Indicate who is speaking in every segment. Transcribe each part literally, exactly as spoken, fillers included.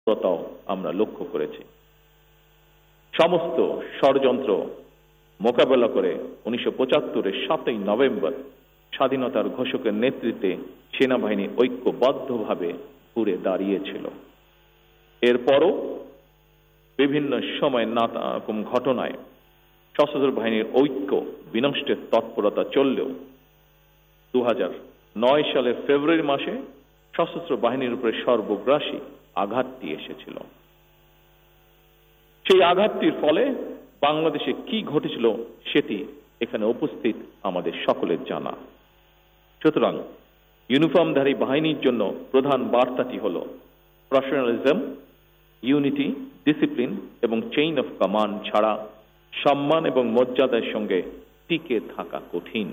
Speaker 1: তৎপরতাও আমরা লক্ষ্য করেছি। সমস্ত ষড়যন্ত্র মোকাবেলা করে উনিশশো পঁচাত্তরের সাতই নভেম্বর স্বাধীনতার ঘোষকের নেতৃত্বে সেনাবাহিনী ঐক্যবদ্ধভাবে ঘুরে দাঁড়িয়েছিল। এরপরও বিভিন্ন সময় নানা রকম ঘটনায় সশস্ত্র বাহিনীর ঐক্য বিনষ্টের তৎপরতা চললেও দু হাজার নয় সালের ফেব্রুয়ারি মাসে সশস্ত্র বাহিনীর উপরে সর্বগ্রাসী আঘাতটি এসেছিল। সেই আঘাতটির ফলে বাংলাদেশে কি ঘটেছিল সেটি এখানে উপস্থিত আমাদের সকলের জানা। সুতরাং ইউনিফর্মধারী বাহিনীর জন্য প্রধান বার্তাটি হল প্রফেশনালিজম, ইউনিটি, ডিসিপ্লিন এবং চেইন অফ কমান্ড ছাড়া সম্মান এবং মর্যাদার সঙ্গে টিকে থাকা কঠিন।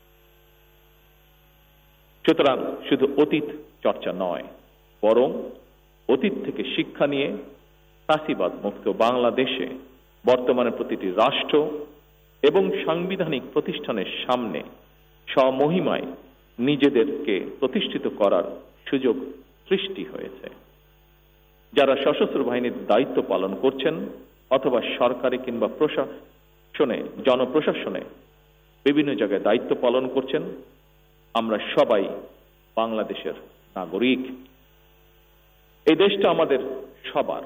Speaker 1: সুতরাং শুধু অতীত চর্চা নয়, বরং অতীত থেকে শিক্ষা নিয়ে ফ্যাসিবাদ মুক্ত বাংলাদেশে বর্তমানে প্রতিটি রাষ্ট্র এবং সাংবিধানিক প্রতিষ্ঠানের সামনে স্বমহিমায় নিজেদেরকে প্রতিষ্ঠিত করার সুযোগ সৃষ্টি হয়েছে। যারা সশস্ত্র বাহিনীর দায়িত্ব পালন করছেন অথবা সরকারি কিংবা প্রশাসনে, জনপ্রশাসনে বিভিন্ন জায়গায় দায়িত্ব পালন করছেন, আমরা সবাই বাংলাদেশের নাগরিক। এই দেশটা আমাদের সবার।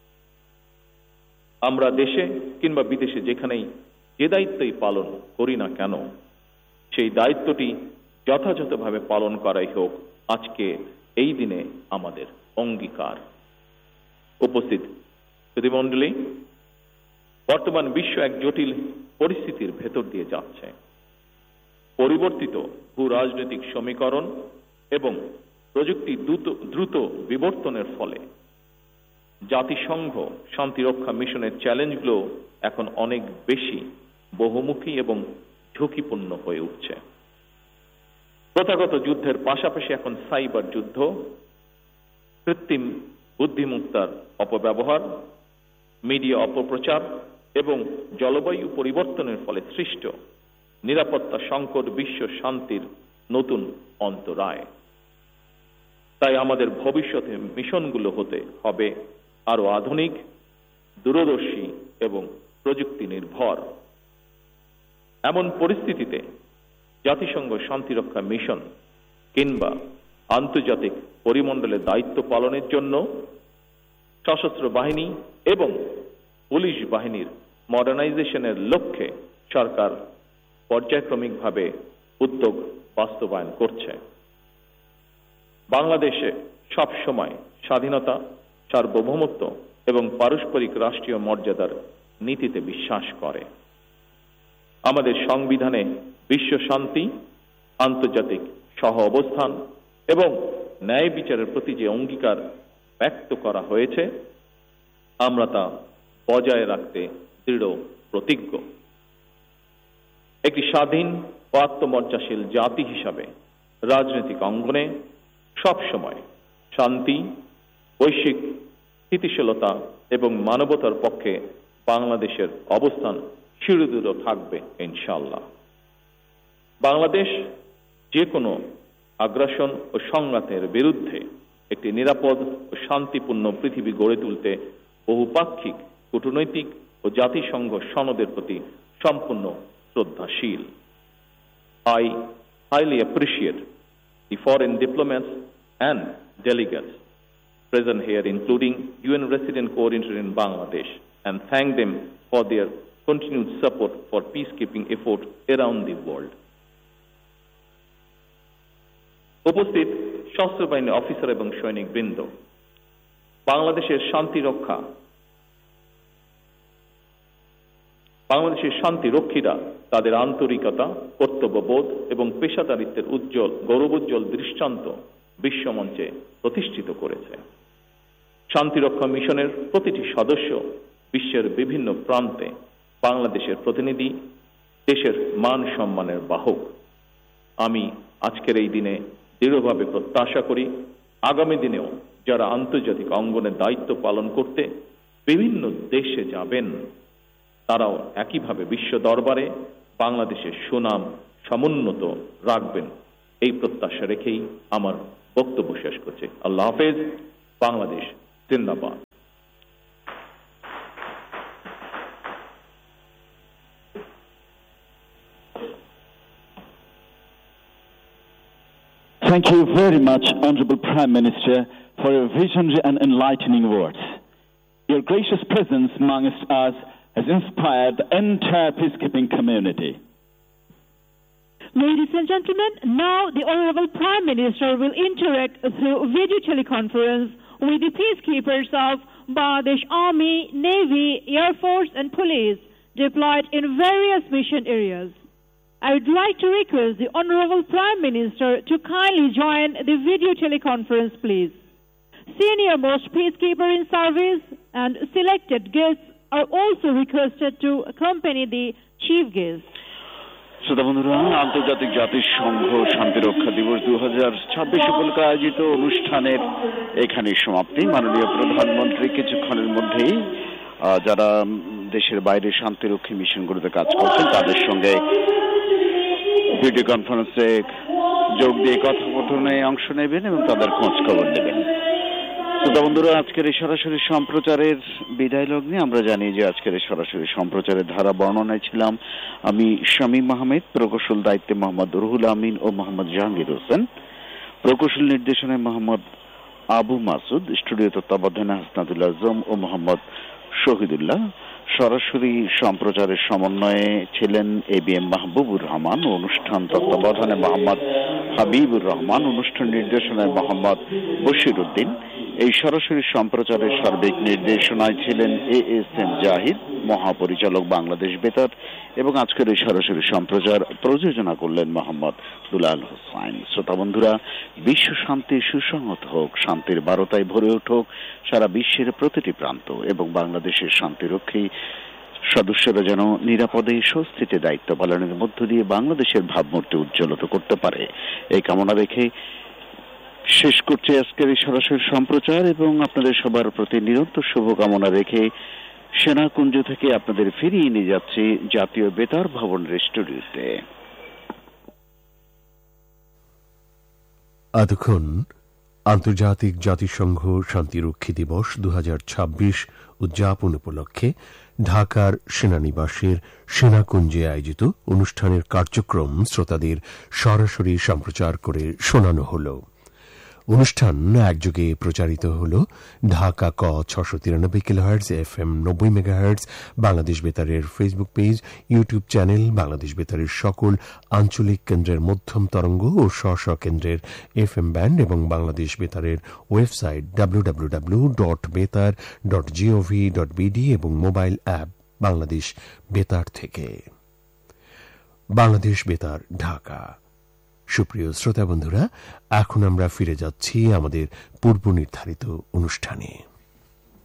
Speaker 1: আমরা দেশে কিংবা বিদেশে যেখানেই যে দায়িত্বই পালন করি না কেন, সেই দায়িত্বটি যথাযথভাবে পালন করাই হোক আজকে এই দিনে আমাদের অঙ্গীকার। উপস্থিত প্রতিমণ্ডলী, বর্তমান বিশ্ব এক জটিল পরিস্থিতির ভেতর দিয়ে যাচ্ছে। পরিবর্তিত ভূ রাজনৈতিক সমীকরণ এবং প্রযুক্তি দ্রুত দ্রুত বিবর্তনের ফলে জাতিসংঘ শান্তিরক্ষা মিশনের চ্যালেঞ্জগুলো এখন অনেক বেশি বহুমুখী এবং ঝুঁকিপূর্ণ হয়ে উঠছে। প্রথাগত যুদ্ধের পাশাপাশি এখন সাইবার যুদ্ধ, কৃত্রিম বুদ্ধিমত্তার অপব্যবহার, মিডিয়া অপপ্রচার এবং জলবায়ু পরিবর্তনের ফলে সৃষ্ট নিরাপত্তা সংকট বিশ্ব শান্তির নতুন অন্তরায়। তাই আমাদের ভবিষ্যতে মিশনগুলো হতে হবে আরো আধুনিক, দূরদর্শী এবং প্রযুক্তি নির্ভর। এমন পরিস্থিতিতে জাতিসংঘ শান্তিরক্ষা মিশন কিংবা আন্তর্জাতিক পরিমণ্ডলে দায়িত্ব পালনের জন্য সশস্ত্র বাহিনী এবং পুলিশ বাহিনীর মডার্নাইজেশনের লক্ষ্যে সরকার পর্যায়ক্রমিকভাবে উদ্যোগ বাস্তবায়ন করছে। বাংলাদেশে সব সময় স্বাধীনতা, সার্বভৌমত্ব এবং পারস্পরিক রাষ্ট্রীয় মর্যাদার নীতিতে বিশ্বাস করে। আমাদের সংবিধানে বিশ্ব শান্তি, আন্তর্জাতিক সহ অবস্থান এবং ন্যায় বিচারের প্রতি যে অঙ্গীকার ব্যক্ত করা হয়েছে, আমরা তা বজায় রাখতে দৃঢ় প্রতিজ্ঞ। একটি স্বাধীন ও আত্মমর্যাশীল জাতি হিসাবে রাজনৈতিক অঙ্গনে সবসময় শান্তি, বৈশ্বিক স্থিতিশীলতা এবং মানবতার পক্ষে বাংলাদেশের অবস্থান চিরদৃঢ় থাকবে ইনশাআল্লাহ। বাংলাদেশ যে কোনো আগ্রাসন ও সংঘাতের বিরুদ্ধে একটি নিরাপদ ও শান্তিপূর্ণ পৃথিবী গড়ে তুলতে বহুপাক্ষিক, কূটনৈতিক ও জাতিসংঘ সনদের প্রতি সম্পূর্ণ শ্রদ্ধাশীল। I highly appreciate the foreign diplomats and delegates present here, including U N resident coordinator in Bangladesh, and thank them for their continued support for peacekeeping efforts around the world. উপস্থিত সশস্ত্র বাহিনীর অফিসার এবং সৈনিক বৃন্দ, বাংলাদেশের শান্তি রক্ষা বাংলাদেশের শান্তি রক্ষীরা তাদের আন্তরিকতা, কর্তব্যবোধ এবং পেশাদারিত্বের উজ্জ্বল গৌরবোজ্জ্বল দৃষ্টান্ত বিশ্বমঞ্চে প্রতিষ্ঠিত করেছে। শান্তিরক্ষা মিশনের প্রতিটি সদস্য বিশ্বের বিভিন্ন প্রান্তে বাংলাদেশের প্রতিনিধি, দেশের মান সম্মানের বাহক। আমি আজকের এই দিনে দৃঢ়ভাবে প্রত্যাশা করি, আগামী দিনেও যারা আন্তর্জাতিক অঙ্গনে দায়িত্ব পালন করতে বিভিন্ন দেশে যাবেন, তারাও একইভাবে বিশ্ব দরবারে বাংলাদেশের সুনাম সমুন্নত রাখবেন, এই প্রত্যাশা রেখেই আমার বক্তব্য শেষ করছি। আল্লাহ হাফেজ। বাংলাদেশ জিন্দাবাদ।
Speaker 2: Thank you very much, Honorable Prime Minister, for your visionary and enlightening words. Your gracious presence amongst us has inspired the entire peacekeeping community.
Speaker 3: Ladies and gentlemen, now the Honorable Prime Minister will interact through video teleconference with the peacekeepers of Bangladesh Army, Navy, Air Force and Police deployed in various mission areas. I would like to request the Honorable Prime Minister to kindly join the video teleconference, please. Senior-most peacekeeper in service and selected guests are also requested to accompany the chief guest.
Speaker 4: শ্রোতা বন্ধুরা, আন্তর্জাতিক জাতিসংঘ শান্তিরক্ষা দিবস দু হাজার ছাব্বিশ উপলক্ষে আয়োজিত অনুষ্ঠানের এখানে সমাপ্তি। মাননীয় প্রধানমন্ত্রী কিছুক্ষণের মধ্যেই যারা দেশের বাইরে শান্তিরক্ষী মিশনগুলোতে কাজ করছেন তাদের সঙ্গে ভিডিও কনফারেন্সে যোগ দিয়ে কথোপকথনে অংশ নেবেন এবং তাদের খোঁজ খবর নেবেন। শ্রোতা বন্ধুরা, আজকের এই সরাসরি সম্প্রচারের বিদায় লগ্নে আমরা জানি যে আজকের এই সরাসরি সম্প্রচারের ধারা বর্ণনায় ছিলাম আমি শামীম আহমেদ, প্রকৌশল দায়িত্বে মোহাম্মদ রুহুল আমিন ও মোহাম্মদ জাহাঙ্গীর হোসেন, প্রকৌশল নির্দেশনায় মোহাম্মদ আবু মাসুদ, স্টুডিও তত্ত্বাবধানে হাসনাতুল আজম ও মোহাম্মদ শহীদুল্লাহ, সরাসরি সম্প্রচারের সমন্বয়ে ছিলেন A B M Mahbubur Rahman ও অনুষ্ঠান তত্ত্বাবধানে মোহাম্মদ হাবিবুর রহমান, অনুষ্ঠান নির্দেশনায় মোহাম্মদ বশির উদ্দিন। এই সরাসরি সম্প্রচারের সার্বিক নির্দেশনায় ছিলেন এ এস এম জাহিদ, মহাপরিচালক বাংলাদেশ বেতার, এবং আজকের এই সরাসরি সম্প্রচার প্রযোজনা করলেন মোহাম্মদ দুলাল হোসাইন। শ্রোতা বন্ধুরা, বিশ্ব শান্তি সুসংহত হোক, শান্তির বারতায় ভরে উঠুক সারা বিশ্বের প্রতিটি প্রান্ত, এবং বাংলাদেশের শান্তিরক্ষী সদস্যরা যেন নিরাপদে স্বস্তিতে দায়িত্ব পালনের মধ্য দিয়ে বাংলাদেশের ভাবমূর্তি উজ্জ্বলত করতে পারে, এই কামনা রেখে শেষ করছে আজকের এই সরাসরি সম্প্রচার এবং আপনাদের সবার প্রতি নিরন্তর শুভকামনা রেখে সেনাকুঞ্জ থেকে আপনাদের ফিরিয়ে নিয়ে যাচ্ছি জাতীয় বেতার ভবনের স্টুডিওতে।
Speaker 5: এতক্ষণ আন্তর্জাতিক জাতিসংঘ শান্তিরক্ষী দিবস দু হাজার ছাব্বিশ উদযাপন উপলক্ষে ঢাকার সেনানিবাসের সেনাকুঞ্জে আয়োজিত অনুষ্ঠানের কার্যক্রম শ্রোতাদের সরাসরি সম্প্রচার করে শোনানো হল। অনুষ্ঠান একযোগে প্রচারিত হল ঢাকা ক ছশো তিরানব্বই কিলোহার্টজ, এফ এম নব্বই megahertz, Bangladesh বেতারের Facebook page, YouTube channel, Bangladesh বেতারের সকল আঞ্চলিক কেন্দ্রের মধ্যম তরঙ্গ ও স্ব স্ব কেন্দ্রের এফ এম ব্যান্ড এবং Bangladesh বেতারের website W W W dot বেতার ডট জিওভি ডট বিডি এবং মোবাইল অ্যাপ বাংলাদেশ বেতার থেকে। বাংলাদেশ বেতার, ঢাকা। সুপ্রিয় শ্রোতা বন্ধুরা, এখন আমরা ফিরে যাচ্ছি আমাদের পূর্ব নির্ধারিত অনুষ্ঠানে।